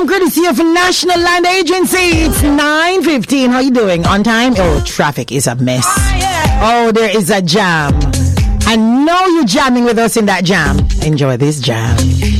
jam courtesy of National Land Agency. It's 9:15. How you doing? On time? Oh, traffic is a mess. Oh, there is a jam. I know you're jamming with us in that jam. Enjoy this jam.